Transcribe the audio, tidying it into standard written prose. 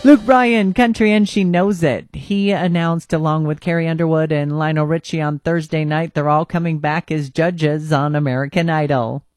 Luke Bryan, country, and she knows it. He announced, along with Carrie Underwood and Lionel Richie on Thursday night, they're all coming back as judges on American Idol.